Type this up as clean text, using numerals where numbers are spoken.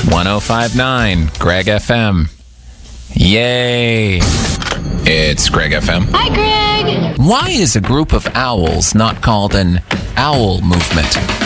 1059 Greg FM. Yay! It's Greg FM. Hi, Greg! Why is a group of owls not called an owl movement?